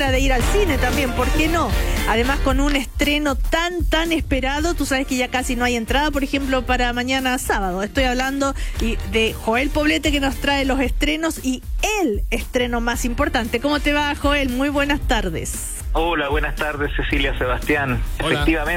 hora de ir al cine también, ¿por qué no? Además, con un estreno tan esperado, tú sabes que ya casi no hay entrada, por ejemplo, para mañana sábado. Estoy hablando de Joel Poblete, que nos trae los estrenos y el estreno más importante. ¿Cómo te va, Joel? Muy buenas tardes. Hola, buenas tardes, Cecilia, Sebastián. Hola. Efectivamente.